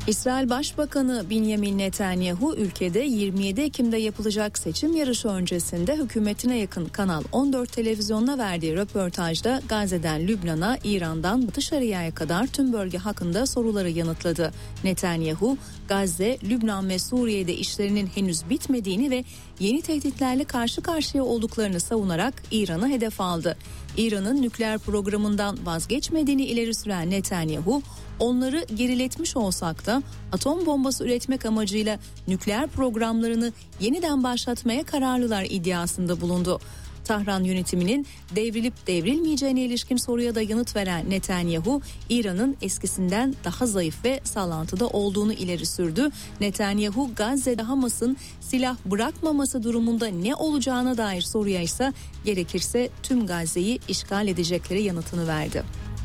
İsrail Başbakanı Benjamin Netanyahu ülkede 27 Ekim'de yapılacak seçim yarışı öncesinde hükümetine yakın Kanal 14 televizyonuna verdiği röportajda Gazze'den Lübnan'a, İran'dan Batı Şeria'ya kadar tüm bölge hakkında soruları yanıtladı. Netanyahu, Gazze, Lübnan ve Suriye'de işlerinin henüz bitmediğini ve yeni tehditlerle karşı karşıya olduklarını savunarak İran'ı hedef aldı. İran'ın nükleer programından vazgeçmediğini ileri süren Netanyahu, onları geriletmiş olsak da atom bombası üretmek amacıyla nükleer programlarını yeniden başlatmaya kararlılar iddiasında bulundu. Tahran yönetiminin devrilip devrilmeyeceğine ilişkin soruya da yanıt veren Netanyahu, İran'ın eskisinden daha zayıf ve sallantıda olduğunu ileri sürdü. Netanyahu, Gazze'de Hamas'ın silah bırakmaması durumunda ne olacağına dair soruya ise gerekirse tüm Gazze'yi işgal edecekleri yanıtını verdi.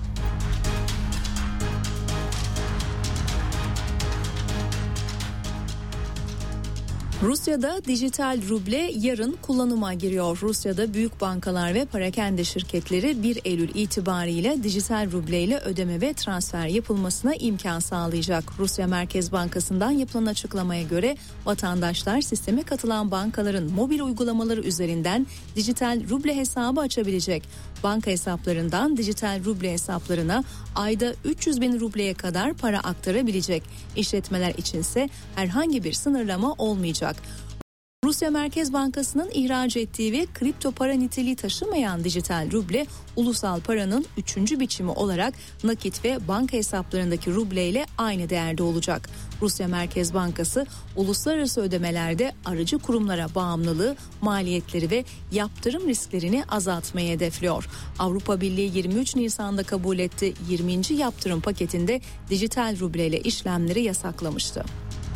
Rusya'da dijital ruble yarın kullanıma giriyor. Rusya'da büyük bankalar ve perakende şirketleri 1 Eylül itibariyle dijital ruble ile ödeme ve transfer yapılmasına imkan sağlayacak. Rusya Merkez Bankası'ndan yapılan açıklamaya göre vatandaşlar sisteme katılan bankaların mobil uygulamaları üzerinden dijital ruble hesabı açabilecek. Banka hesaplarından dijital ruble hesaplarına ayda 300 bin rubleye kadar para aktarabilecek. İşletmeler içinse herhangi bir sınırlama olmayacak. Rusya Merkez Bankası'nın ihraç ettiği ve kripto para niteliği taşımayan dijital ruble, ulusal paranın 3. biçimi olarak nakit ve banka hesaplarındaki ruble ile aynı değerde olacak. Rusya Merkez Bankası, uluslararası ödemelerde aracı kurumlara bağımlılığı, maliyetleri ve yaptırım risklerini azaltmayı hedefliyor. Avrupa Birliği 23 Nisan'da kabul etti. 20. yaptırım paketinde dijital ruble ile işlemleri yasaklamıştı.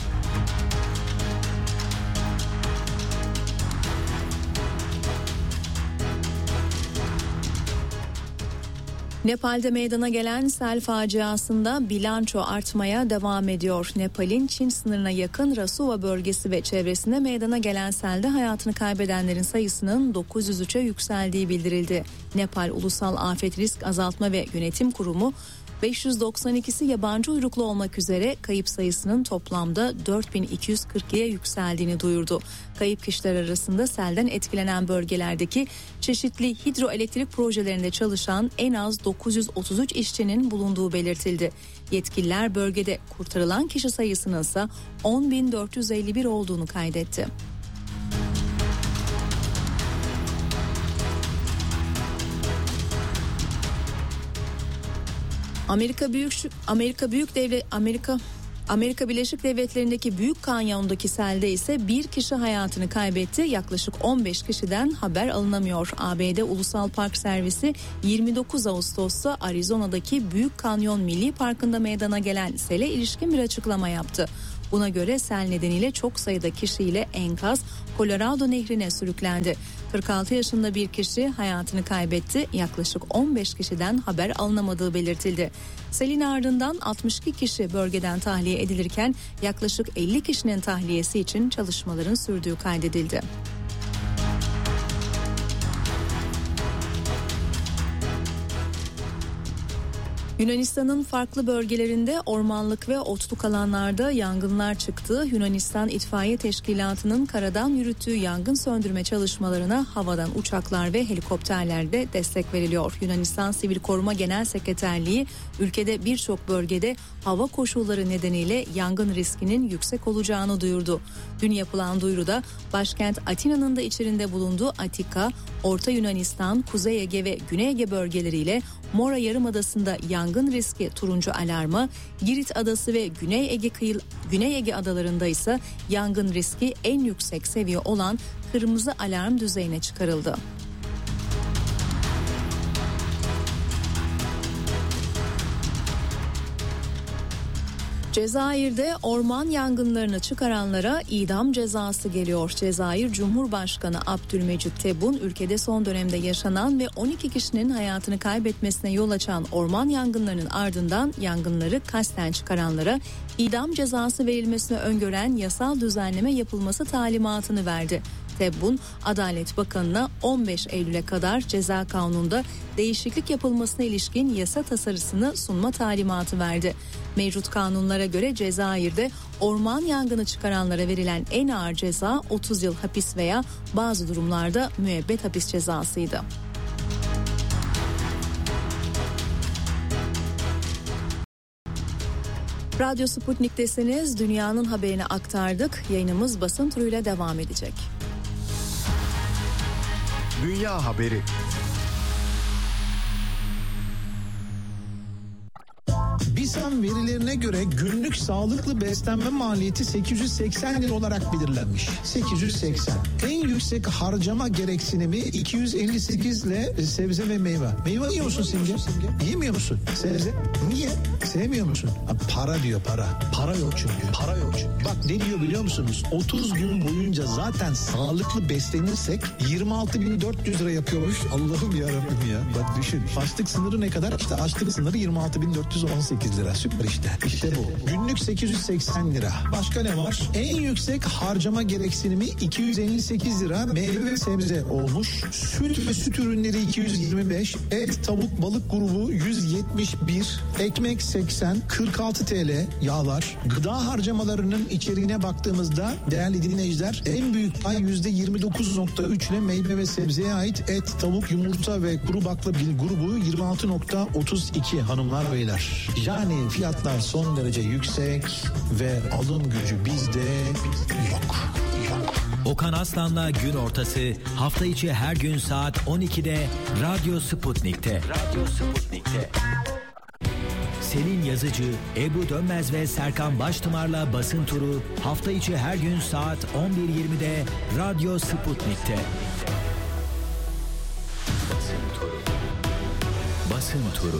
Nepal'de meydana gelen sel faciasında bilanço artmaya devam ediyor. Nepal'in Çin sınırına yakın Rasuva bölgesi ve çevresinde meydana gelen selde hayatını kaybedenlerin sayısının 903'e yükseldiği bildirildi. Nepal Ulusal Afet Risk Azaltma ve Yönetim Kurumu 592'si yabancı uyruklu olmak üzere kayıp sayısının toplamda 4242'ye yükseldiğini duyurdu. Kayıp kişiler arasında selden etkilenen bölgelerdeki çeşitli hidroelektrik projelerinde çalışan en az 933 işçinin bulunduğu belirtildi. Yetkililer bölgede kurtarılan kişi sayısının ise 10.451 olduğunu kaydetti. Amerika Birleşik Devletleri'ndeki Büyük Kanyon'daki selde ise bir kişi hayatını kaybetti. Yaklaşık 15 kişiden haber alınamıyor. ABD Ulusal Park Servisi 29 Ağustos'ta Arizona'daki Büyük Kanyon Milli Parkı'nda meydana gelen sele ilişkin bir açıklama yaptı. Buna göre sel nedeniyle çok sayıda kişiyle enkaz Colorado Nehri'ne sürüklendi. 46 yaşında bir kişi hayatını kaybetti. Yaklaşık 15 kişiden haber alınamadığı belirtildi. Selin ardından 62 kişi bölgeden tahliye edilirken yaklaşık 50 kişinin tahliyesi için çalışmaların sürdüğü kaydedildi. Yunanistan'ın farklı bölgelerinde ormanlık ve otluk alanlarda yangınlar çıktı. Yunanistan İtfaiye Teşkilatı'nın karadan yürüttüğü yangın söndürme çalışmalarına havadan uçaklar ve helikopterlerde destek veriliyor. Yunanistan Sivil Koruma Genel Sekreterliği ülkede birçok bölgede hava koşulları nedeniyle yangın riskinin yüksek olacağını duyurdu. Dün yapılan duyuruda başkent Atina'nın da içinde bulunduğu Atika, Orta Yunanistan, Kuzey Ege ve Güney Ege bölgeleriyle Mora Yarımadası'nda yangın riski turuncu alarma, Girit Adası ve Güney Ege adalarında ise yangın riski en yüksek seviye olan kırmızı alarm düzeyine çıkarıldı. Cezayir'de orman yangınlarını çıkaranlara idam cezası geliyor. Cezayir Cumhurbaşkanı Abdülmecit Tebboune ülkede son dönemde yaşanan ve 12 kişinin hayatını kaybetmesine yol açan orman yangınlarının ardından yangınları kasten çıkaranlara idam cezası verilmesini öngören yasal düzenleme yapılması talimatını verdi. Tebbun, Adalet Bakanı'na 15 Eylül'e kadar ceza kanununda değişiklik yapılmasına ilişkin yasa tasarısını sunma talimatı verdi. Mevcut kanunlara göre Cezayir'de orman yangını çıkaranlara verilen en ağır ceza 30 yıl hapis veya bazı durumlarda müebbet hapis cezasıydı. Radyo Sputnik'tesiniz. Dünyanın haberini aktardık. Yayınımız basın turuyla devam edecek. Dünya haberi. BİSAM verilerine göre günlük sağlıklı beslenme maliyeti 880 lira olarak belirlenmiş. 880. En yüksek harcama gereksinimi 258 ile sebze ve meyve. Meyve yiyor musun Simge? Yemiyor musun? Sebze? Niye? Sevmiyor musun? Para diyor, para. Para yok çünkü. Para yok çünkü. Bak ne diyor biliyor musunuz? 30 gün boyunca zaten sağlıklı beslenirsek 26.400 lira yapıyormuş. Allah'ım yarabbim ya. Bak düşün. Açlık sınırı ne kadar? İşte açlık sınırı 26.418 lira. Süper işte. İşte bu. Günlük 880 lira. Başka ne var? En yüksek harcama gereksinimi 258 lira. Meyve ve sebze olmuş. Süt ve süt ürünleri 225. Et, tavuk, balık grubu 171. Ekmek 80. 46 TL. Yağlar. Gıda harcamalarının içeriğine baktığımızda değerli dinleyiciler en büyük pay %29.3 ile meyve ve sebzeye ait et, tavuk, yumurta ve kuru baklagil grubu 26.32 hanımlar beyler. Yani fiyatlar son derece yüksek ve alım gücü bizde yok. Okan Aslan'la gün ortası hafta içi her gün saat 12'de Radyo Sputnik'te. Selin Yazıcı, Ebru Dönmez ve Serkan Baştımar'la basın turu hafta içi her gün saat 11.20'de Radyo Sputnik'te. Basın turu.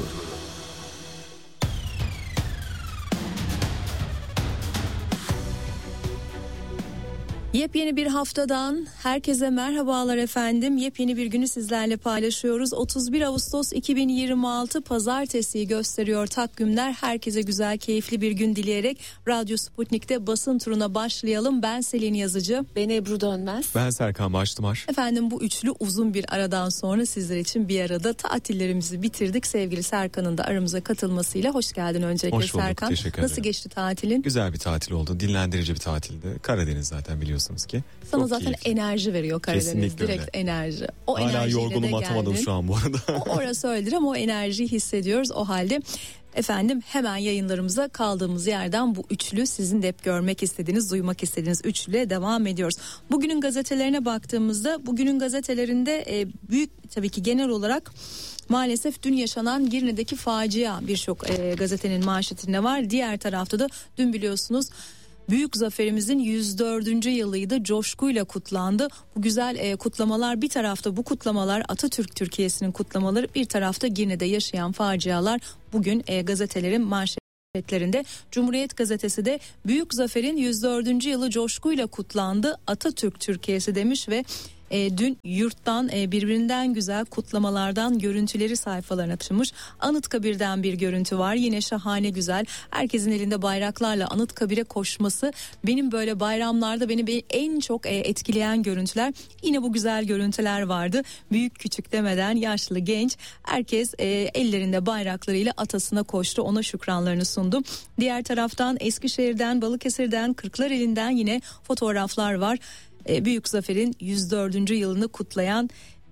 Yepyeni bir haftadan herkese merhabalar efendim. Yepyeni bir günü sizlerle paylaşıyoruz. 31 Ağustos 2026 Pazartesi'yi gösteriyor takvimler. Herkese güzel, keyifli bir gün dileyerek Radyo Sputnik'te basın turuna başlayalım. Ben Selin Yazıcı. Ben Ebru Dönmez. Ben Serkan Baştımar. Efendim bu üçlü uzun bir aradan sonra sizler için bir arada tatillerimizi bitirdik. Sevgili Serkan'ın da aramıza katılmasıyla hoş geldin öncelikle. Hoş bulduk, Serkan. teşekkür ederim. Nasıl geçti tatilin? Güzel bir tatil oldu. Dinlendirici bir tatildi. Karadeniz zaten biliyorsunuz ki. Sana çok zaten keyifli. enerji veriyor Karadeniz. Kesinlikle direkt öyle. enerji. O Hala enerjiyle yorgunum, de atamadım geldin. şu an bu arada. Orası öyledir ama o enerjiyi hissediyoruz o halde. Efendim hemen yayınlarımıza kaldığımız yerden bu üçlü sizin de hep görmek istediğiniz, duymak istediğiniz üçlüye devam ediyoruz. Bugünün gazetelerine baktığımızda bugünün gazetelerinde büyük tabii ki genel olarak maalesef dün yaşanan Girne'deki facia birçok gazetenin manşetinde var. Diğer tarafta da dün biliyorsunuz büyük zaferimizin 104. yılıydı, coşkuyla kutlandı. Bu güzel kutlamalar, bir tarafta bu kutlamalar Atatürk Türkiye'sinin kutlamaları, bir tarafta Girne'de yaşayan facialar bugün gazetelerin manşetlerinde. Cumhuriyet gazetesi de büyük zaferin 104. yılı coşkuyla kutlandı, Atatürk Türkiye'si demiş ve dün yurttan birbirinden güzel kutlamalardan görüntüleri sayfalarına taşımış. Anıtkabir'den bir görüntü var, yine şahane güzel. Herkesin elinde bayraklarla Anıtkabir'e koşması benim böyle bayramlarda beni en çok etkileyen görüntüler. Yine bu güzel görüntüler vardı. Büyük küçük demeden yaşlı genç herkes ellerinde bayraklarıyla atasına koştu, ona şükranlarını sundu. Diğer taraftan Eskişehir'den, Balıkesir'den, Kırklareli'nden yine fotoğraflar var. Büyük Zafer'in 104. yılını kutlayan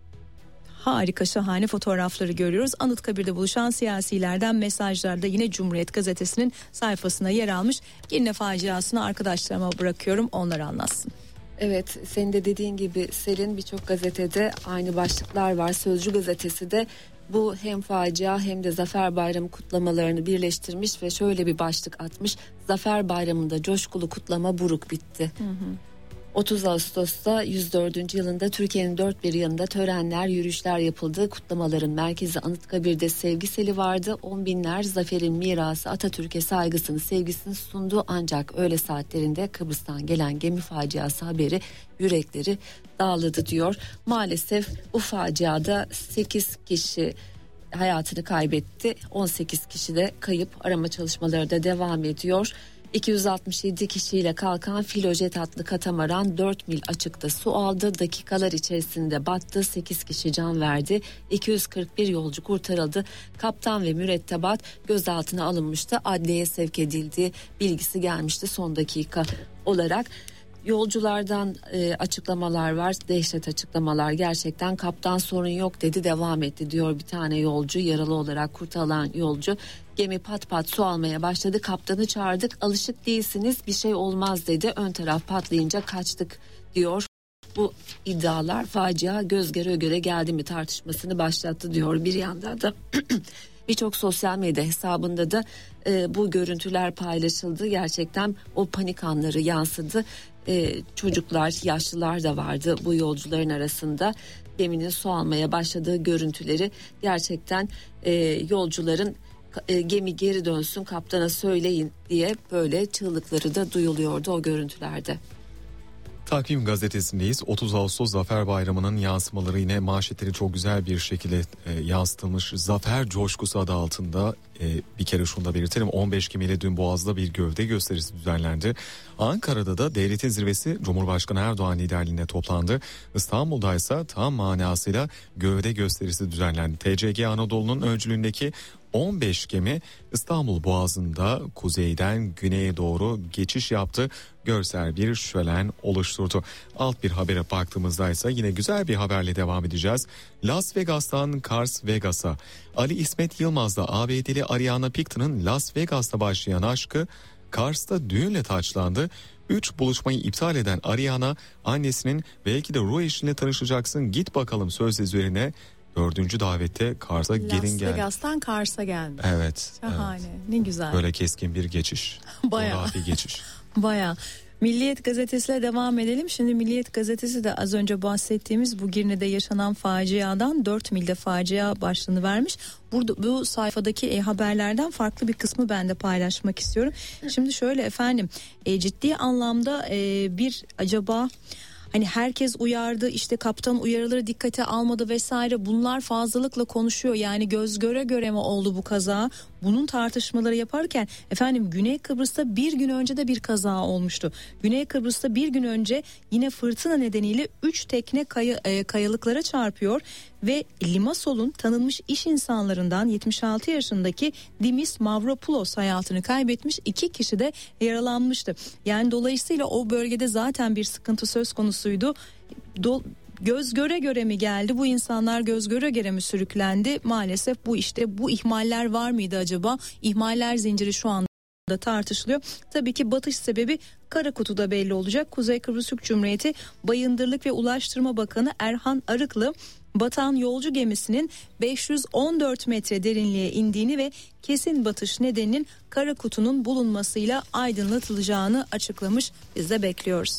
harika, şahane fotoğrafları görüyoruz. Anıtkabir'de buluşan siyasilerden mesajlar da yine Cumhuriyet gazetesinin sayfasına yer almış. Girne faciasını arkadaşlarıma bırakıyorum, onlar anlatsın. Evet, senin de dediğin gibi Selin, birçok gazetede aynı başlıklar var. Sözcü gazetesi de bu hem facia hem de Zafer Bayramı kutlamalarını birleştirmiş ve şöyle bir başlık atmış: Zafer Bayramı'nda coşkulu kutlama buruk bitti. 30 Ağustos'ta 104. yılında Türkiye'nin dört bir yanında törenler, yürüyüşler yapıldı. Kutlamaların merkezi Anıtkabir'de sevgi seli vardı. 10 binler zaferin mirası Atatürk'e saygısını, sevgisini sundu. Ancak öğle saatlerinde Kıbrıs'tan gelen gemi faciası haberi yürekleri dağladı diyor. Maalesef bu faciada 8 kişi hayatını kaybetti. 18 kişi de kayıp, arama çalışmaları da devam ediyor. 267 kişiyle kalkan Filojet adlı katamaran 4 mil açıkta su aldı. Dakikalar içerisinde battı. 8 kişi can verdi. 241 yolcu kurtarıldı. Kaptan ve mürettebat gözaltına alınmıştı. Adliyeye sevk edildiği bilgisi gelmişti son dakika olarak. Yolculardan açıklamalar var, dehşet açıklamalar. Gerçekten kaptan sorun yok dedi, devam etti diyor bir tane yolcu, yaralı olarak kurtarılan yolcu. Gemi pat pat su almaya başladı, kaptanı çağırdık, alışık değilsiniz, bir şey olmaz dedi, ön taraf patlayınca kaçtık diyor. Bu iddialar facia göz göre göre geldi mi tartışmasını başlattı diyor. Bir yandan da birçok sosyal medya hesabında da bu görüntüler paylaşıldı. Gerçekten o panik anları yansıdı. Çocuklar, yaşlılar da vardı bu yolcuların arasında. Geminin su almaya başladığı görüntüleri gerçekten yolcuların gemi geri dönsün, kaptana söyleyin diye böyle çığlıkları da duyuluyordu o görüntülerde. Takvim gazetesindeyiz. 30 Ağustos Zafer Bayramı'nın yansımaları yine manşetleri çok güzel bir şekilde yansıtılmış. Zafer coşkusu adı altında bir kere şunu da belirtelim. 15 gemiyle dün Boğaz'da bir gövde gösterisi düzenlendi. Ankara'da da devletin zirvesi Cumhurbaşkanı Erdoğan liderliğinde toplandı. İstanbul'da ise tam manasıyla gövde gösterisi düzenlendi. TCG Anadolu'nun öncülüğündeki 15 gemi İstanbul Boğazı'nda kuzeyden güneye doğru geçiş yaptı. Görsel bir şölen oluşturdu. Alt bir habere baktığımızda ise yine güzel bir haberle devam edeceğiz. Las Vegas'tan Kars Vegas'a. Ali İsmet Yılmaz'la ABD'li Ariana Picton'ın Las Vegas'ta başlayan aşkı Kars'ta düğünle taçlandı. 3 buluşmayı iptal eden Ariana, annesinin belki de ruh eşinle tanışacaksın git bakalım sözü üzerine 4. davette Kars'a gelin geldi. Las Vegas'tan Kars'a gelmiş. Evet. Şahane. Evet. Ne güzel. Böyle keskin bir geçiş. Bayağı. Bir geçiş. Bayağı. Milliyet gazetesiyle devam edelim. Şimdi Milliyet gazetesi de az önce bahsettiğimiz bu Girne'de yaşanan faciadan 4 milde facia başlığını vermiş. Burada bu sayfadaki haberlerden farklı bir kısmı ben de paylaşmak istiyorum. Şimdi şöyle efendim, ciddi anlamda bir acaba hani herkes uyardı, işte kaptan uyarıları dikkate almadı vesaire, bunlar fazlalıkla konuşuyor. Yani göz göre göre mi oldu bu kaza? Bunun tartışmaları yaparken efendim Güney Kıbrıs'ta bir gün önce de bir kaza olmuştu. Güney Kıbrıs'ta bir gün önce yine fırtına nedeniyle 3 tekne kayalıklara çarpıyor ve Limassol'un tanınmış iş insanlarından 76 yaşındaki Dimis Mavropoulos hayatını kaybetmiş, 2 kişi de yaralanmıştı. Yani dolayısıyla o bölgede zaten bir sıkıntı söz konusuydu. Göz göre göre mi geldi? Bu insanlar göz göre göre mi sürüklendi? Maalesef bu ihmaller var mıydı acaba? İhmaller zinciri şu anda tartışılıyor. Tabii ki batış sebebi kara kutuda belli olacak. Kuzey Kıbrıs Türk Cumhuriyeti Bayındırlık ve Ulaştırma Bakanı Erhan Arıklı, batan yolcu gemisinin 514 metre derinliğe indiğini ve kesin batış nedeninin kara kutunun bulunmasıyla aydınlatılacağını açıklamış. Biz de bekliyoruz.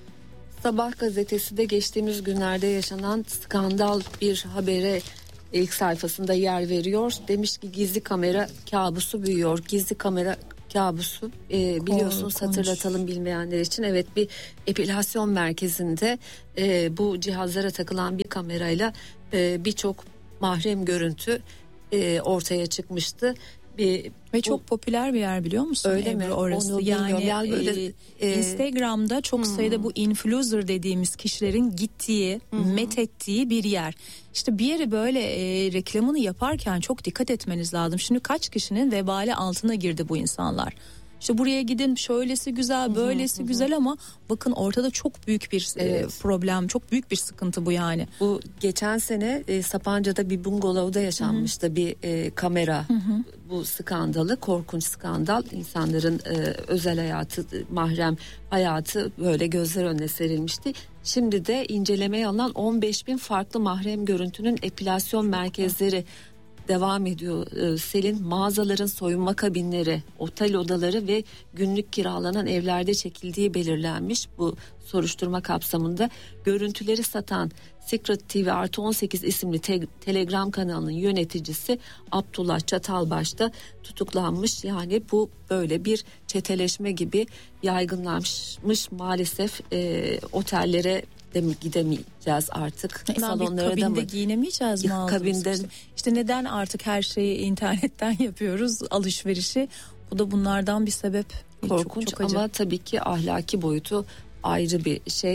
Sabah gazetesi de geçtiğimiz günlerde yaşanan skandal bir habere ilk sayfasında yer veriyor. Demiş ki gizli kamera kabusu büyüyor. Gizli kamera kabusu biliyorsunuz, hatırlatalım bilmeyenler için. Evet, bir epilasyon merkezinde bu cihazlara takılan bir kamerayla birçok mahrem görüntü ortaya çıkmıştı. Ve çok popüler bir yer, biliyor musun? Öyle mi? Orası. Onu Yani böyle, Instagram'da çok sayıda bu influencer dediğimiz kişilerin gittiği, methettiği bir yer. İşte bir yere böyle reklamını yaparken çok dikkat etmeniz lazım. Şimdi kaç kişinin vebali altına girdi bu insanlar. İşte buraya gidin, şöylesi güzel, böylesi güzel, ama bakın ortada çok büyük bir problem, çok büyük bir sıkıntı bu yani. Bu geçen sene Sapanca'da bir bungalovda yaşanmıştı bir kamera. Bu skandalı, korkunç skandal, insanların özel hayatı, mahrem hayatı böyle gözler önüne serilmişti. Şimdi de incelemeye alınan 15.000 farklı mahrem görüntünün epilasyon merkezleri devam ediyor. Selin, mağazaların soyunma kabinleri, otel odaları ve günlük kiralanan evlerde çekildiği belirlenmiş. Bu soruşturma kapsamında görüntüleri satan Secret TV +18 isimli Telegram kanalının yöneticisi Abdullah Çatalbaş da tutuklanmış. Yani bu böyle bir çeteleşme gibi yaygınlaşmış maalesef. Otellere de mi gidemeyeceğiz artık? Salonlara da mı? Giyinemeyeceğiz mi? Kabinde. İşte neden artık her şeyi internetten yapıyoruz, alışverişi? Bu da bunlardan bir sebep. Korkunç çok acı. Ama tabii ki ahlaki boyutu ayrı bir şey.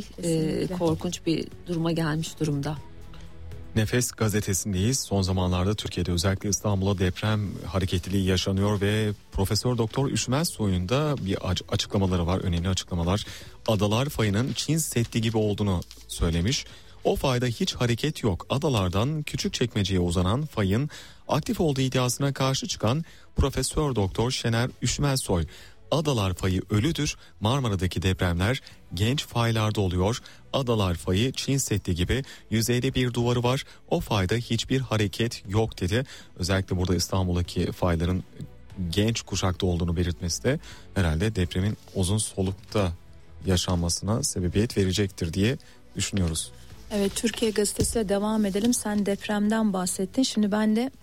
Korkunç bir duruma gelmiş durumda. Nefes gazetesindeyiz. Son zamanlarda Türkiye'de özellikle İstanbul'a deprem hareketliliği yaşanıyor ve Profesör Doktor Üşümez Soy'un da bir açıklamaları var, önemli açıklamalar. Adalar fayının Çin Seddi gibi olduğunu söylemiş. O fayda hiç hareket yok. Adalardan Küçükçekmece'ye uzanan fayın aktif olduğu iddiasına karşı çıkan Profesör Doktor Şener Üşümezsoy, Adalar fayı ölüdür. Marmara'daki depremler genç faylarda oluyor. Adalar fayı Çin Seddi gibi yüzeyde bir duvarı var. O fayda hiçbir hareket yok dedi. Özellikle burada İstanbul'daki fayların genç kuşakta olduğunu belirtmesi de herhalde depremin uzun solukta yaşanmasına sebebiyet verecektir diye düşünüyoruz. Evet, Türkiye Gazetesi'yle devam edelim. Sen depremden bahsettin. Şimdi ben de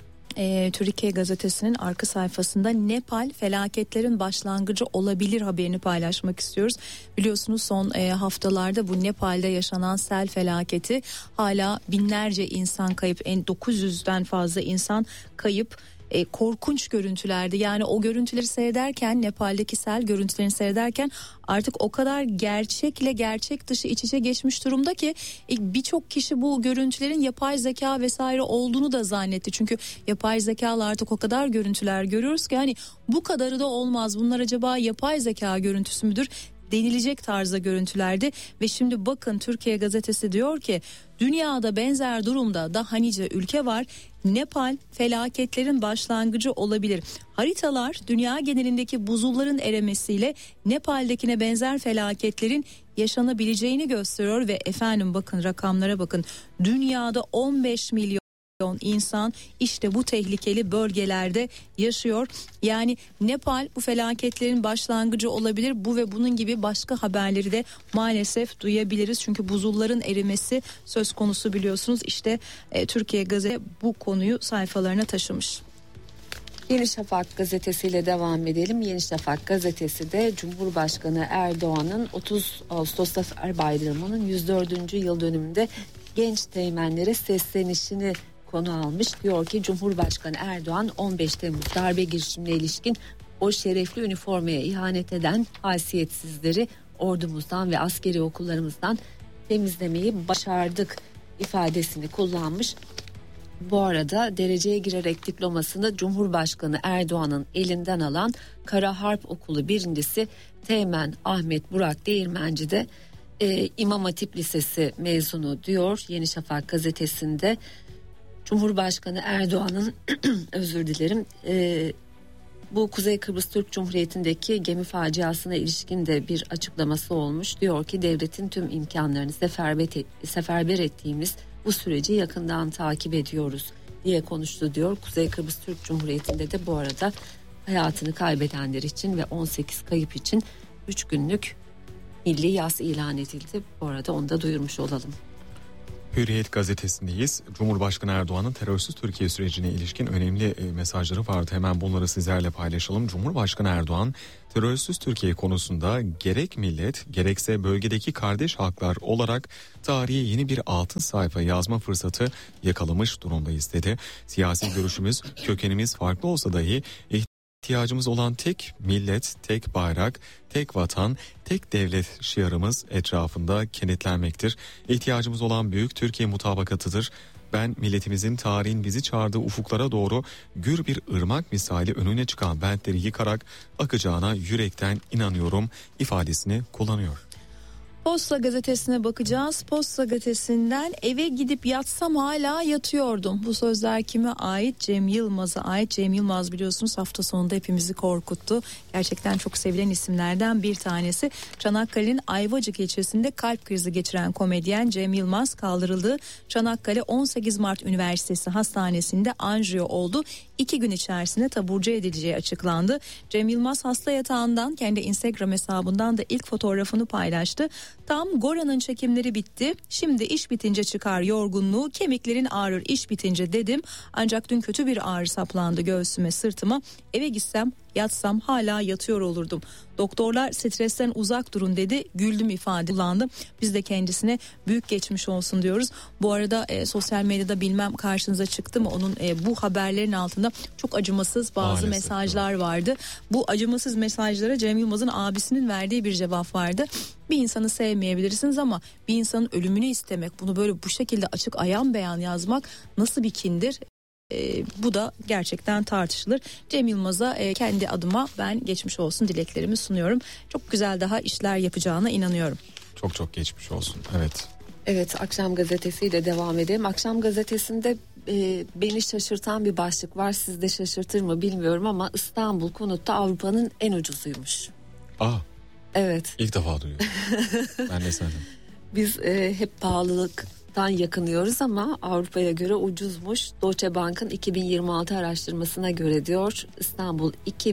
Türkiye Gazetesi'nin arka sayfasında Nepal felaketlerin başlangıcı olabilir haberini paylaşmak istiyoruz. Biliyorsunuz son haftalarda bu Nepal'de yaşanan sel felaketi, hala binlerce insan kayıp, 900'den fazla insan kayıp. Korkunç görüntülerdi. Yani o görüntüleri seyrederken, Nepal'deki sel görüntülerini seyrederken artık o kadar gerçekle gerçek dışı iç içe geçmiş durumda ki birçok kişi bu görüntülerin yapay zeka vesaire olduğunu da zannetti. Çünkü yapay zekalar artık o kadar görüntüler görüyoruz ki hani bu kadarı da olmaz. Bunlar acaba yapay zeka görüntüsü müdür denilecek tarzda görüntülerdi. Ve şimdi bakın, Türkiye Gazetesi diyor ki dünyada benzer durumda daha nice ülke var. Nepal felaketlerin başlangıcı olabilir. Haritalar dünya genelindeki buzulların erimesiyle Nepal'dekine benzer felaketlerin yaşanabileceğini gösteriyor ve efendim bakın, rakamlara bakın. Dünyada 15 milyon insan işte bu tehlikeli bölgelerde yaşıyor. Yani Nepal bu felaketlerin başlangıcı olabilir. Bu ve bunun gibi başka haberleri de maalesef duyabiliriz. Çünkü buzulların erimesi söz konusu, biliyorsunuz. İşte Türkiye Gazetesi bu konuyu sayfalarına taşımış. Yeni Şafak gazetesiyle devam edelim. Yeni Şafak gazetesi de Cumhurbaşkanı Erdoğan'ın 30 Ağustos Zafer Bayramı'nın 104. yıl dönümünde genç teğmenlere seslenişini konu almış. Diyor ki Cumhurbaşkanı Erdoğan 15 Temmuz darbe girişimine ilişkin o şerefli üniformaya ihanet eden haysiyetsizleri ordumuzdan ve askeri okullarımızdan temizlemeyi başardık ifadesini kullanmış. Bu arada dereceye girerek diplomasını Cumhurbaşkanı Erdoğan'ın elinden alan Kara Harp Okulu birincisi Teğmen Ahmet Burak Değirmenci de İmam Hatip Lisesi mezunu diyor Yeni Şafak gazetesinde. Cumhurbaşkanı Erdoğan'ın özür dilerim bu Kuzey Kıbrıs Türk Cumhuriyeti'ndeki gemi faciasına ilişkin de bir açıklaması olmuş. Diyor ki devletin tüm imkanlarını seferber ettiğimiz bu süreci yakından takip ediyoruz diye konuştu diyor. Kuzey Kıbrıs Türk Cumhuriyeti'nde de bu arada hayatını kaybedenler için ve 18 kayıp için 3 günlük milli yas ilan edildi. Bu arada onu da duyurmuş olalım. Hürriyet gazetesindeyiz. Cumhurbaşkanı Erdoğan'ın terörsüz Türkiye sürecine ilişkin önemli mesajları vardı. Hemen bunları sizlerle paylaşalım. Cumhurbaşkanı Erdoğan terörsüz Türkiye konusunda gerek millet gerekse bölgedeki kardeş halklar olarak tarihe yeni bir altın sayfa yazma fırsatı yakalamış durumdayız dedi. Siyasi görüşümüz, kökenimiz farklı olsa dahi İhtiyacımız olan tek millet, tek bayrak, tek vatan, tek devlet şiarımız etrafında kenetlenmektir. İhtiyacımız olan büyük Türkiye mutabakatıdır. Ben milletimizin tarihin bizi çağırdığı ufuklara doğru gür bir ırmak misali önüne çıkan bentleri yıkarak akacağına yürekten inanıyorum ifadesini kullanıyor. Posta gazetesine bakacağız. Posta gazetesinden eve gidip yatsam hala yatıyordum. Bu sözler kime ait? Cem Yılmaz'a ait. Cem Yılmaz biliyorsunuz hafta sonunda hepimizi korkuttu. Gerçekten çok sevilen isimlerden bir tanesi. Çanakkale'nin Ayvacık ilçesinde kalp krizi geçiren komedyen Cem Yılmaz kaldırıldı. Çanakkale 18 Mart Üniversitesi Hastanesi'nde anjiyo oldu. 2 gün içerisinde taburcu edileceği açıklandı. Cem Yılmaz hasta yatağından kendi Instagram hesabından da ilk fotoğrafını paylaştı. Tam Gora'nın çekimleri bitti. Şimdi iş bitince çıkar yorgunluğu, kemiklerin ağrır iş bitince dedim. Ancak dün kötü bir ağrı saplandı göğsüme, sırtıma. Eve gitsem yatsam hala yatıyor olurdum. Doktorlar stresten uzak durun dedi, güldüm ifade kullandı. Biz de kendisine büyük geçmiş olsun diyoruz. Bu arada sosyal medyada bilmem karşınıza çıktı mı onun bu haberlerin altında çok acımasız bazı mesajlar vardı. Bu acımasız mesajlara Cem Yılmaz'ın abisinin verdiği bir cevap vardı. Bir insanı sevmeyebilirsiniz ama bir insanın ölümünü istemek, bunu böyle bu şekilde açık ayan beyan yazmak nasıl bir kindir? Bu da gerçekten tartışılır. Cem Yılmaz'a kendi adıma ben geçmiş olsun dileklerimi sunuyorum. Çok güzel daha işler yapacağına inanıyorum. Çok çok geçmiş olsun. Evet. Evet, Akşam Gazetesi'yle devam edelim. Akşam Gazetesi'nde beni şaşırtan bir başlık var. Siz de şaşırtır mı bilmiyorum ama İstanbul konutta Avrupa'nın en ucuzuymuş. Evet. İlk defa duyuyorum. Ben de sanırım. Biz hep pahalılıktan yakınıyoruz ama Avrupa'ya göre ucuzmuş. Deutsche Bank'ın 2026 araştırmasına göre diyor İstanbul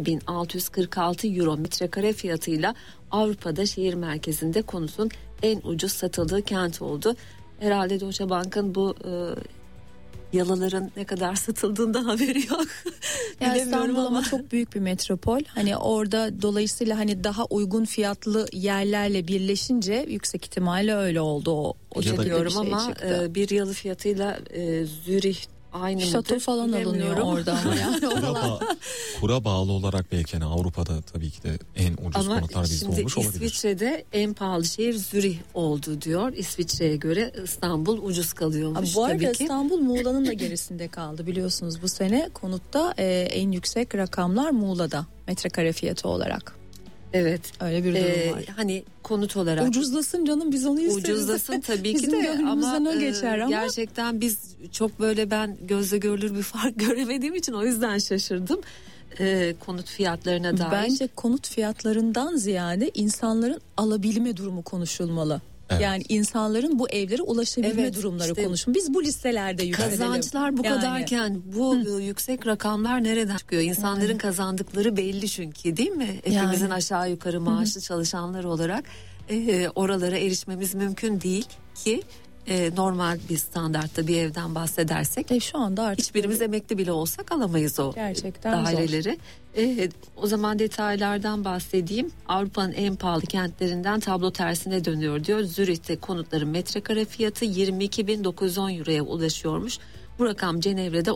2646 euro metrekare fiyatıyla Avrupa'da şehir merkezinde konutun en ucuz satıldığı kent oldu. Herhalde Deutsche Bank'ın bu yalıların ne kadar satıldığından haberi yok. Yani İstanbul ama çok büyük bir metropol. Hani orada dolayısıyla hani daha uygun fiyatlı yerlerle birleşince yüksek ihtimalle öyle oldu o diyorum şey ama bir yalı fiyatıyla Zürih aynı mıdır? Şato falan alınıyor orada ama yani. Kura bağlı olarak belki yani Avrupa'da tabii ki de en ucuz konutlar bizde olmuş olabilir. İsviçre'de en pahalı şehir Zürih oldu diyor. İsviçre'ye göre İstanbul ucuz kalıyormuş. Bu arada tabii ki. İstanbul Muğla'nın da gerisinde kaldı biliyorsunuz bu sene konutta en yüksek rakamlar Muğla'da metrekare fiyatı olarak. Evet. Öyle bir durum var. Hani konut olarak. Ucuzlasın canım biz onu isteriz. Ucuzlasın tabii ki de ama geçer ama gerçekten biz çok böyle ben gözle görülür bir fark göremediğim için o yüzden şaşırdım. Konut fiyatlarına dair. Bence konut fiyatlarından ziyade insanların alabilme durumu konuşulmalı. Evet. Yani insanların bu evlere ulaşabilme durumları konuşun. Biz bu listelerde yükselelim. Kazançlar bu kadarken bu yüksek rakamlar nereden çıkıyor? İnsanların kazandıkları belli çünkü değil mi? Hepimizin aşağı yukarı maaşlı çalışanlar olarak oralara erişmemiz mümkün değil ki normal bir standartta bir evden bahsedersek. Şu anda artık hiçbirimiz emekli bile olsak alamayız o gerçekten daireleri. O zaman detaylardan bahsedeyim. Avrupa'nın en pahalı kentlerinden tablo tersine dönüyor diyor. Zürih'te konutların metrekare fiyatı 22.910 euroya ulaşıyormuş. Bu rakam Cenevre'de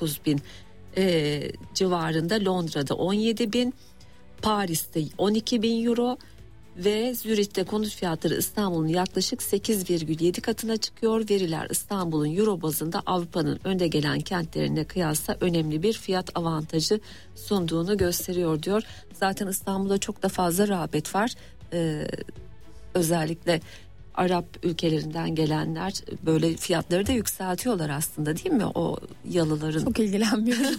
19.000 civarında, Londra'da 17.000, Paris'te 12.000 euro ve Zürih'te konut fiyatları İstanbul'un yaklaşık 8,7 katına çıkıyor. Veriler İstanbul'un euro bazında Avrupa'nın önde gelen kentlerine kıyasla önemli bir fiyat avantajı sunduğunu gösteriyor diyor. Zaten İstanbul'da çok da fazla rağbet var. Özellikle Arap ülkelerinden gelenler böyle fiyatları da yükseltiyorlar aslında değil mi o yalıların? Çok ilgilenmiyorum.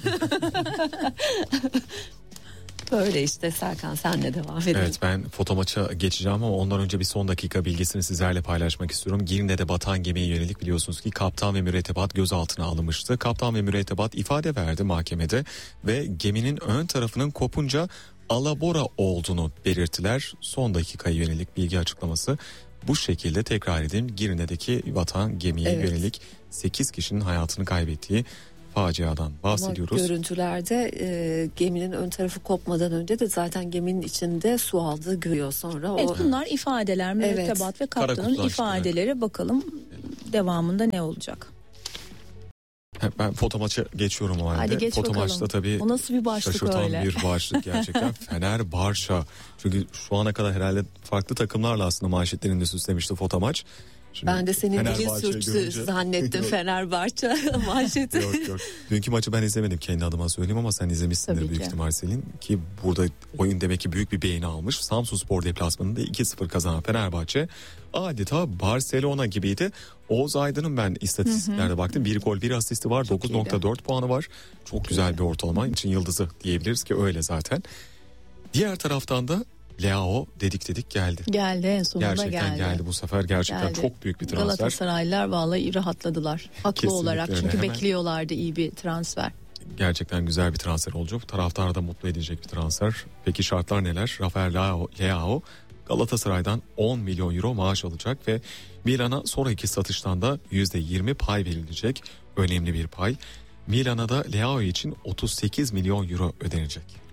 Böyle işte Serkan senle devam edelim. Evet ben foto maça geçeceğim ama ondan önce bir son dakika bilgisini sizlerle paylaşmak istiyorum. Girne'de batan gemiye yönelik biliyorsunuz ki kaptan ve mürettebat gözaltına alınmıştı. Kaptan ve mürettebat ifade verdi mahkemede ve geminin ön tarafının kopunca alabora olduğunu belirttiler. Son dakikaya yönelik bilgi açıklaması bu şekilde tekrar edeyim. Girne'deki batan gemiye yönelik 8 kişinin hayatını kaybettiği faciadan bahsediyoruz. Ama görüntülerde geminin ön tarafı kopmadan önce de zaten geminin içinde su aldığı görüyor sonra. Bunlar ifadeler, mürettebat ve kaptanın ifadeleri, bakalım devamında ne olacak? Ben foto maça geçiyorum o halde. Hadi geç foto bakalım. Maçta tabii o nasıl bir başlık şaşırtan öyle? bir başlık gerçekten. Fenerbahçe. Çünkü şu ana kadar herhalde farklı takımlarla aslında manşetlerinde süslemişti foto maç. Şimdi ben de senin dilin sürçtü zannettim Fenerbahçe manşeti. Yok. Dünkü maçı ben izlemedim kendi adıma söyleyeyim ama sen izlemişsindir büyük ihtimal Selin. Ki burada oyun demek ki büyük bir beğeni almış. Samsunspor deplasmanında 2-0 kazanan Fenerbahçe adeta Barcelona gibiydi. Oğuz Aydın'ın ben istatistiklerde baktım. 1 gol 1 asisti var. 9.4 puanı var. Çok güzel bir ortalama. İçin yıldızı diyebiliriz ki öyle zaten. Diğer taraftan da Leao dedik geldi. Geldi en sonunda gerçekten geldi bu sefer gerçekten çok büyük bir transfer. Galatasaraylılar vallahi rahatladılar. Haklı kesinlikle olarak çünkü öyle. bekliyorlardı iyi bir transfer. Gerçekten güzel bir transfer olacak. Taraftarı da mutlu edecek bir transfer. Peki şartlar neler? Rafael Leao Galatasaray'dan 10 milyon euro maaş alacak ve Milan'a sonraki satıştan da %20 pay verilecek. Önemli bir pay. Milan'a da Leao için 38 milyon euro ödenecek.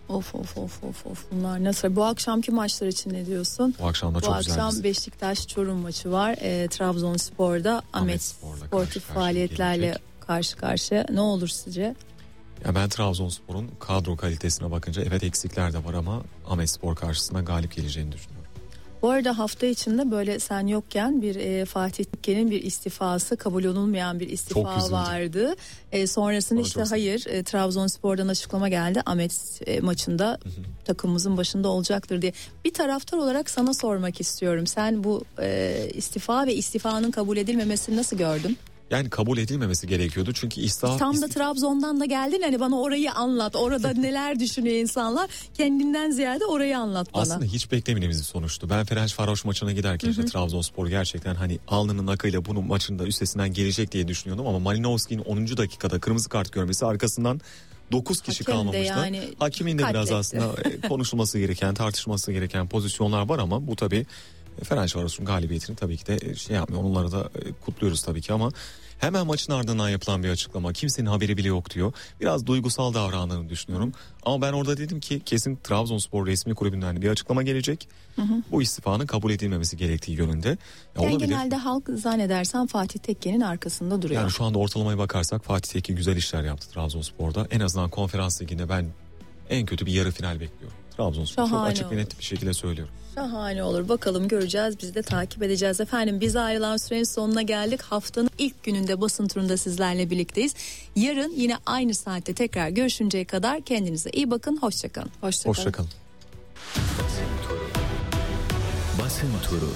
Of. Bunlar nasıl? Bu akşamki maçlar için ne diyorsun? Bu akşam da çok güzel. Bu akşam Beşiktaş-Çorum maçı var. Trabzonspor'da Ahmet sportif faaliyetlerle karşı karşıya. Ne olur sizce? Ya ben Trabzonspor'un kadro kalitesine bakınca evet eksikler de var ama Ahmetspor karşısında galip geleceğini düşünüyorum. Bu arada hafta içinde böyle sen yokken bir Fatih Tekke'nin bir istifası, kabul olunmayan bir istifa vardı. Sonrasında işte hayır, Trabzonspor'dan açıklama geldi. Ahmet maçında takımımızın başında olacaktır diye. Bir taraftar olarak sana sormak istiyorum. Sen bu istifa ve istifanın kabul edilmemesini nasıl gördün? Yani kabul edilmemesi gerekiyordu çünkü tam da Trabzon'dan da geldin, hani bana orayı anlat. Orada neler düşünüyor insanlar? Kendinden ziyade orayı anlat bana. Aslında hiç beklemediğimiz bir sonuçtu. Ben Ferencvaroş maçına giderken işte Trabzonspor gerçekten hani alnının akıyla bunun maçında üstesinden gelecek diye düşünüyordum ama Malinovski'nin 10. dakikada kırmızı kart görmesi, arkasından 9 kişi kalmamıştı. Yani hakimin de biraz aslında konuşulması gereken, tartışması gereken pozisyonlar var ama bu tabii Ferencvaros'un galibiyetini tabii ki de yapmıyor. Onları da kutluyoruz tabii ki ama hemen maçın ardından yapılan bir açıklama. Kimsenin haberi bile yok diyor. Biraz duygusal davrandığını düşünüyorum. Ama ben orada dedim ki kesin Trabzonspor resmi kulübünden bir açıklama gelecek. Bu istifanın kabul edilmemesi gerektiği yönünde. Yani genelde halk zannedersen Fatih Tekke'nin arkasında duruyor. Yani şu anda ortalamaya bakarsak Fatih Tekke güzel işler yaptı Trabzonspor'da. En azından konferans liginde ben en kötü bir yarı final bekliyorum. Trabzonspor çok açık ve net bir şekilde söylüyorum. Şahane olur. Bakalım, göreceğiz. Biz de takip edeceğiz. Efendim biz ayrılan sürenin sonuna geldik. Haftanın ilk gününde basın turunda sizlerle birlikteyiz. Yarın yine aynı saatte tekrar görüşünceye kadar kendinize iyi bakın. Hoşçakalın. Hoşçakalın. Basın turu.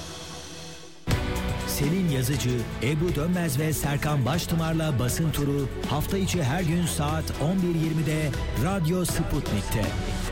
Selin Yazıcı, Ebru Dönmez ve Serkan Baştımar'la basın turu hafta içi her gün saat 11.20'de Radyo Sputnik'te.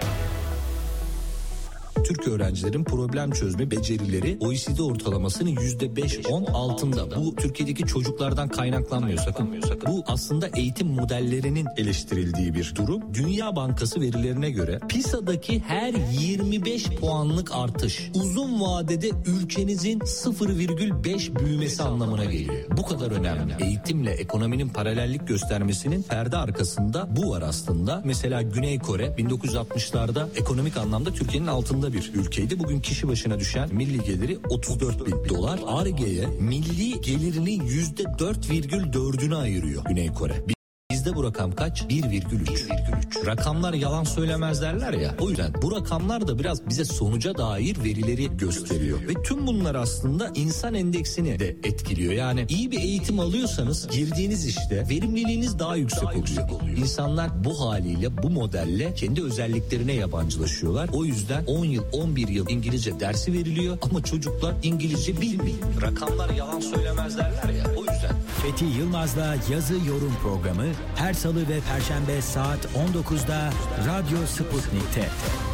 Türk öğrencilerin problem çözme becerileri OECD ortalamasının %5-10 altında. Bu Türkiye'deki çocuklardan kaynaklanmıyor sakın. Bu aslında eğitim modellerinin eleştirildiği bir durum. Dünya Bankası verilerine göre PISA'daki her 25 puanlık artış uzun vadede ülkenizin 0,5 büyümesi anlamına geliyor. Bu kadar önemli. Eğitimle ekonominin paralellik göstermesinin perde arkasında bu var aslında. Mesela Güney Kore 1960'larda ekonomik anlamda Türkiye'nin altında bir ülkeydi. Bugün kişi başına düşen milli geliri $34.000. Ar-Ge'ye milli gelirinin %4,4'ünü ayırıyor Güney Kore. Bizde bu rakam kaç? 1,3. Rakamlar yalan söylemez derler ya. O yüzden bu rakamlar da biraz bize sonuca dair verileri gösteriyor. Ve tüm bunlar aslında insan endeksini de etkiliyor. Yani iyi bir eğitim alıyorsanız girdiğiniz işte verimliliğiniz daha yüksek oluyor. İnsanlar bu haliyle, bu modelle kendi özelliklerine yabancılaşıyorlar. O yüzden 10 yıl, 11 yıl İngilizce dersi veriliyor ama çocuklar İngilizce bilmiyor. Rakamlar yalan söylemez derler ya. O yüzden. Fethi Yılmaz'la Yazı Yorum programı her salı ve perşembe saat 19'da Radyo Sputnik'te.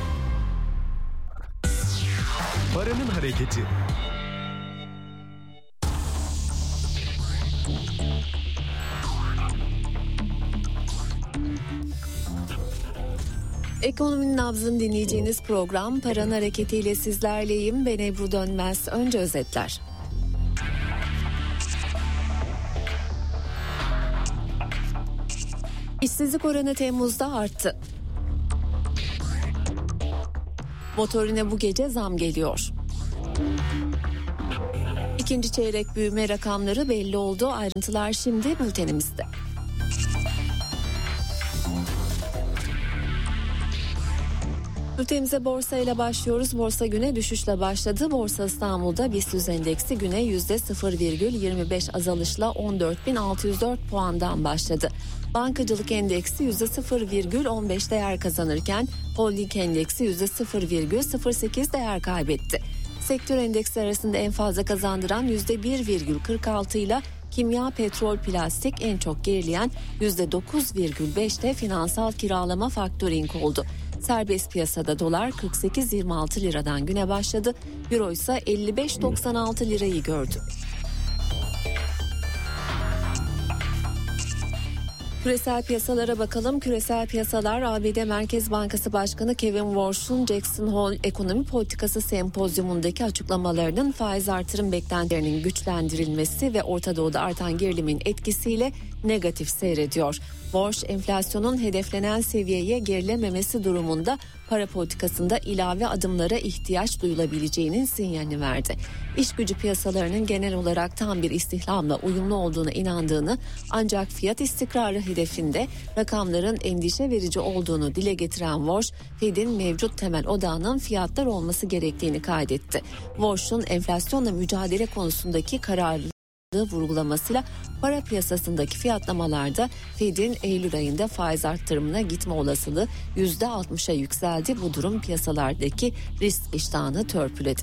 Paranın hareketi. Ekonominin nabzını dinleyeceğiniz program Paranın Hareketi ile sizlerleyim. Ben Ebru Dönmez. Önce özetler. İşsizlik oranı Temmuz'da arttı. Motorine bu gece zam geliyor. İkinci çeyrek büyüme rakamları belli oldu. Ayrıntılar şimdi bültenimizde. Bültenimize borsa ile başlıyoruz. Borsa güne düşüşle başladı. Borsa İstanbul'da BIST endeksi güne %0,25 azalışla 14.604 puandan başladı. Bankacılık endeksi %0,15 değer kazanırken holding endeksi %0,08 değer kaybetti. Sektör endeksi arasında en fazla kazandıran %1,46 ile kimya, petrol, plastik, en çok gerileyen %9,5'te finansal kiralama, faktöring oldu. Serbest piyasada dolar 48.26 liradan güne başladı. Euro ise 55.96 lirayı gördü. Küresel piyasalara bakalım. Küresel piyasalar ABD Merkez Bankası Başkanı Kevin Warsh'un Jackson Hole Ekonomi Politikası Sempozyumundaki açıklamalarının faiz artırım beklentilerinin güçlendirilmesi ve Orta Doğu'da artan gerilimin etkisiyle negatif seyrediyor. Warsh, enflasyonun hedeflenen seviyeye gerilememesi durumunda para politikasında ilave adımlara ihtiyaç duyulabileceğinin sinyalini verdi. İş gücü piyasalarının genel olarak tam bir istihdamla uyumlu olduğuna inandığını, ancak fiyat istikrarı hedefinde rakamların endişe verici olduğunu dile getiren Warsh, Fed'in mevcut temel odağının fiyatlar olması gerektiğini kaydetti. Warsh'un enflasyonla mücadele konusundaki kararlılığı vurgulamasıyla para piyasasındaki fiyatlamalarda Fed'in Eylül ayında faiz arttırımına gitme olasılığı %60'a yükseldi. Bu durum piyasalardaki risk iştahını törpüledi.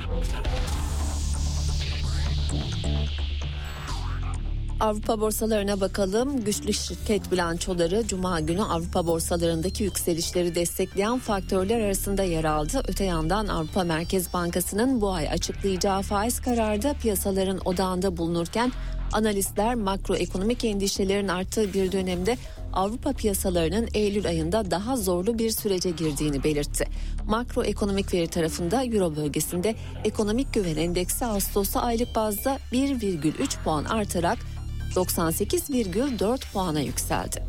Avrupa borsalarına bakalım. Güçlü şirket bilançoları Cuma günü Avrupa borsalarındaki yükselişleri destekleyen faktörler arasında yer aldı. Öte yandan Avrupa Merkez Bankası'nın bu ay açıklayacağı faiz kararı da piyasaların odağında bulunurken analistler makroekonomik endişelerin arttığı bir dönemde Avrupa piyasalarının Eylül ayında daha zorlu bir sürece girdiğini belirtti. Makroekonomik veri tarafında Euro bölgesinde ekonomik güven endeksi Ağustos'ta aylık bazda 1,3 puan artarak 98,4 puana yükseldi.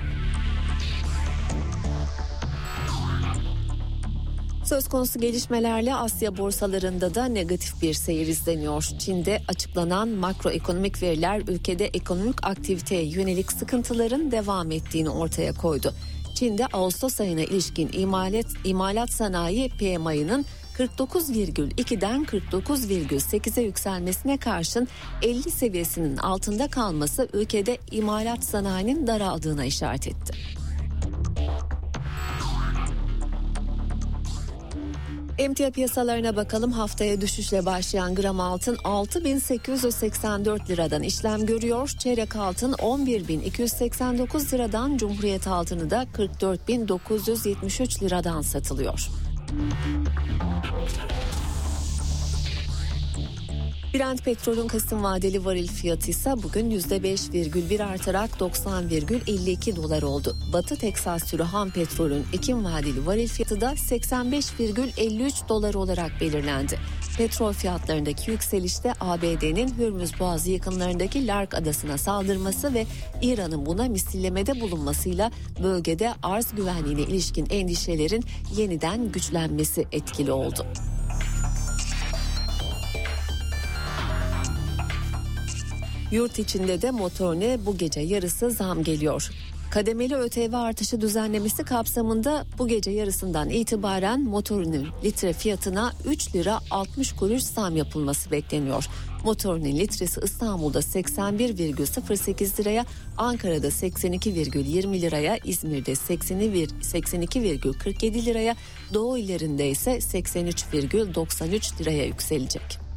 Söz konusu gelişmelerle Asya borsalarında da negatif bir seyir izleniyor. Çin'de açıklanan makroekonomik veriler ülkede ekonomik aktiviteye yönelik sıkıntıların devam ettiğini ortaya koydu. Çin'de Ağustos ayına ilişkin imalat sanayi PMI'nin 49,2'den 49,8'e yükselmesine karşın 50 seviyesinin altında kalması ülkede imalat sanayinin daraldığına işaret etti. Emtia piyasalarına bakalım. Haftaya düşüşle başlayan gram altın 6.884 liradan işlem görüyor. Çeyrek altın 11.289 liradan, Cumhuriyet altını da 44.973 liradan satılıyor. Brent petrolün Kasım vadeli varil fiyatı ise bugün %5,1 artarak 90,52 dolar oldu. Batı Teksas sürü ham petrolün Ekim vadeli varil fiyatı da 85,53 dolar olarak belirlendi. Petrol fiyatlarındaki yükselişte ABD'nin Hürmüz Boğazı yakınlarındaki Lark Adası'na saldırması ve İran'ın buna misillemede bulunmasıyla bölgede arz güvenliğine ilişkin endişelerin yeniden güçlenmesi etkili oldu. Yurt içinde de motorine bu gece yarısı zam geliyor. Kademeli ÖTV artışı düzenlemesi kapsamında bu gece yarısından itibaren motorinin litre fiyatına 3 lira 60 kuruş zam yapılması bekleniyor. Motorinin litresi İstanbul'da 81,08 liraya, Ankara'da 82,20 liraya, İzmir'de 82,47 liraya, Doğu illerinde ise 83,93 liraya yükselecek.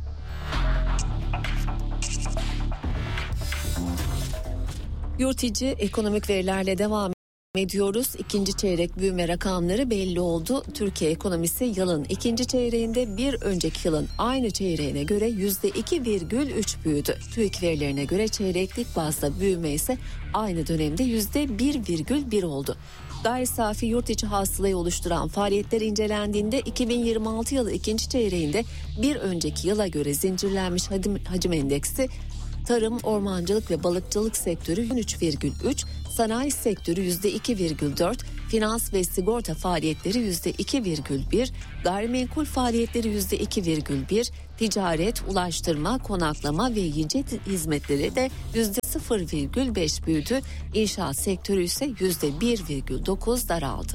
Yurt içi ekonomik verilerle devam ediyoruz. İkinci çeyrek büyüme rakamları belli oldu. Türkiye ekonomisi yılın ikinci çeyreğinde bir önceki yılın aynı çeyreğine göre %2,3 büyüdü. TÜİK verilerine göre çeyreklik bazda büyüme ise aynı dönemde %1,1 oldu. Gayri safi yurt içi hasılayı oluşturan faaliyetler incelendiğinde 2026 yılı ikinci çeyreğinde bir önceki yıla göre zincirlenmiş hacim endeksi tarım, ormancılık ve balıkçılık sektörü %3,3, sanayi sektörü %2,4, finans ve sigorta faaliyetleri %2,1, gayrimenkul faaliyetleri %2,1, ticaret, ulaştırma, konaklama ve yiyecek hizmetleri de %0,5 büyüdü. İnşaat sektörü ise %1,9 daraldı.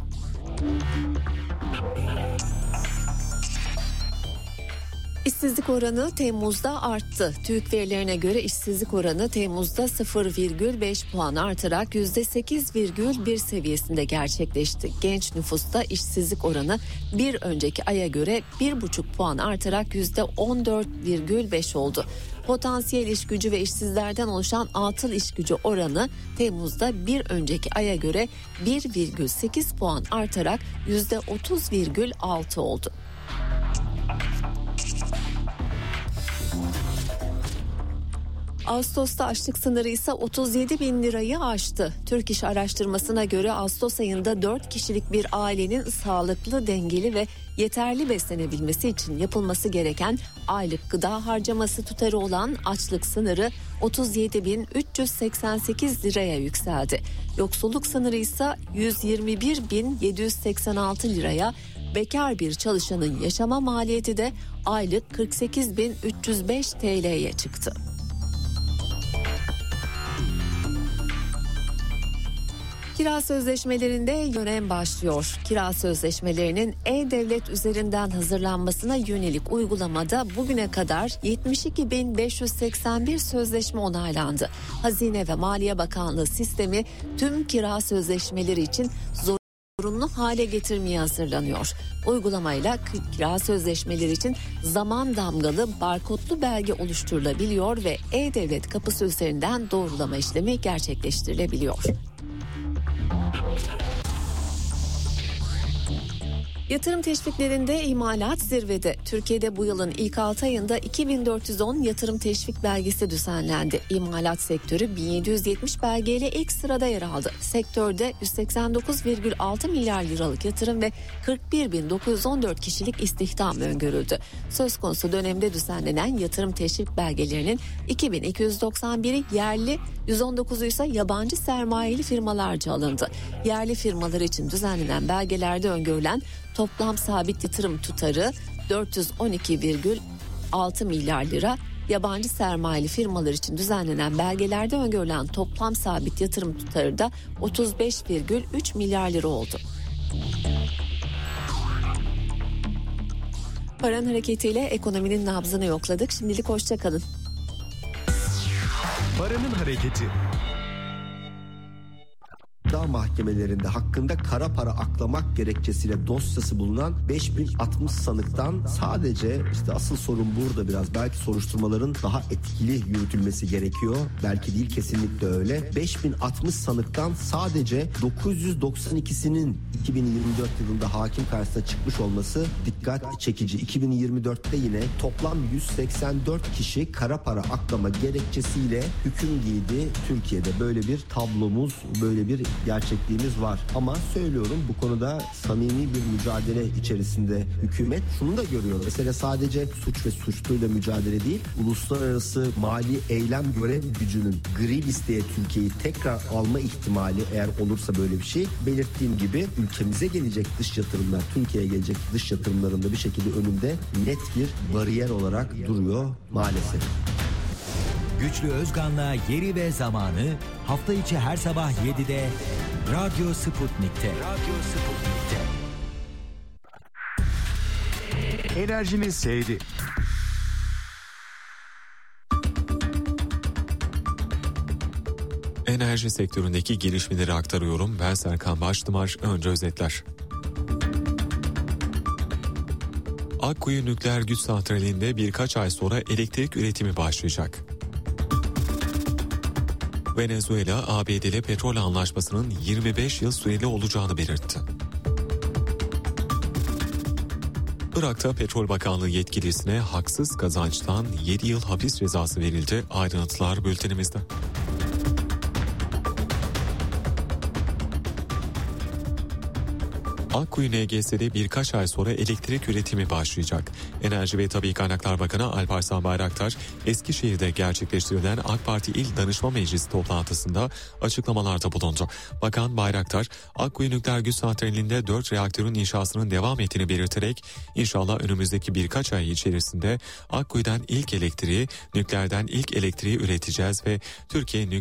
İşsizlik oranı Temmuz'da arttı. TÜİK verilerine göre işsizlik oranı Temmuz'da 0,5 puan artarak %8,1 seviyesinde gerçekleşti. Genç nüfusta işsizlik oranı bir önceki aya göre 1,5 puan artarak %14,5 oldu. Potansiyel iş gücü ve işsizlerden oluşan atıl iş gücü oranı Temmuz'da bir önceki aya göre 1,8 puan artarak %30,6 oldu. Ağustos'ta açlık sınırı ise 37 bin lirayı aştı. Türk İş araştırmasına göre Ağustos ayında 4 kişilik bir ailenin sağlıklı, dengeli ve yeterli beslenebilmesi için yapılması gereken aylık gıda harcaması tutarı olan açlık sınırı 37.388 liraya yükseldi. Yoksulluk sınırı ise 121.786 liraya, bekar bir çalışanın yaşama maliyeti de aylık 48.305 TL'ye çıktı. Kira sözleşmelerinde yönem başlıyor. Kira sözleşmelerinin E-Devlet üzerinden hazırlanmasına yönelik uygulamada bugüne kadar 72.581 sözleşme onaylandı. Hazine ve Maliye Bakanlığı sistemi tüm kira sözleşmeleri için zorunlu hale getirmeye hazırlanıyor. Uygulamayla kira sözleşmeleri için zaman damgalı barkodlu belge oluşturulabiliyor ve E-Devlet kapısı üzerinden doğrulama işlemi gerçekleştirilebiliyor. Yatırım teşviklerinde imalat zirvede. Türkiye'de bu yılın ilk 6 ayında 2410 yatırım teşvik belgesi düzenlendi. İmalat sektörü 1770 belgeyle ilk sırada yer aldı. Sektörde 189,6 milyar liralık yatırım ve 41.914 kişilik istihdam öngörüldü. Söz konusu dönemde düzenlenen yatırım teşvik belgelerinin 2291'i yerli, 119'u ise yabancı sermayeli firmalarca alındı. Yerli firmalar için düzenlenen belgelerde öngörülen toplam sabit yatırım tutarı 412,6 milyar lira, yabancı sermayeli firmalar için düzenlenen belgelerde öngörülen toplam sabit yatırım tutarı da 35,3 milyar lira oldu. Paranın hareketiyle ekonominin nabzını yokladık. Şimdilik hoşça kalın. Paranın hareketi. İddia mahkemelerinde hakkında kara para aklamak gerekçesiyle dosyası bulunan 5060 sanıktan sadece asıl sorun burada biraz. Belki soruşturmaların daha etkili yürütülmesi gerekiyor. Belki değil, kesinlikle öyle. 5060 sanıktan sadece 992'sinin 2024 yılında hakim karşısına çıkmış olması dikkat çekici. 2024'te yine toplam 184 kişi kara para aklama gerekçesiyle hüküm giydi. Türkiye'de böyle bir tablomuz, böyle bir gerçekliğimiz var. Ama söylüyorum, bu konuda samimi bir mücadele içerisinde hükümet şunu da görüyor. Mesela sadece suç ve suçluyla mücadele değil, uluslararası mali eylem görev gücünün gri listeye Türkiye'yi tekrar alma ihtimali, eğer olursa böyle bir şey, belirttiğim gibi ülkemize gelecek dış yatırımlar, Türkiye'ye gelecek dış yatırımlarında bir şekilde önünde net bir bariyer olarak duruyor maalesef. Güçlü Özgan'la Yeri ve Zamanı hafta içi her sabah 7'de Radyo Sputnik'te. Enerjinin seyri. Enerji sektöründeki gelişmeleri aktarıyorum. Ben Serkan Baştımar. Önce özetler. Akkuyu Nükleer Güç Santrali'nde birkaç ay sonra elektrik üretimi başlayacak. Venezuela, ABD ile petrol anlaşmasının 25 yıl süreli olacağını belirtti. Irak'ta Petrol Bakanlığı yetkilisine haksız kazançtan 7 yıl hapis cezası verildi. Ayrıntılar bültenimizde. Akkuyu NGS'de birkaç ay sonra elektrik üretimi başlayacak. Enerji ve Tabii Kaynaklar Bakanı Alparslan Bayraktar, Eskişehir'de gerçekleştirilen AK Parti İl Danışma Meclisi toplantısında açıklamalarda bulundu. Bakan Bayraktar, Akkuyu Nükleer Güç Santrali'nde 4 reaktörün inşasının devam ettiğini belirterek, inşallah önümüzdeki birkaç ay içerisinde Akkuyu'dan ilk elektriği, nükleerden ilk elektriği üreteceğiz ve Türkiye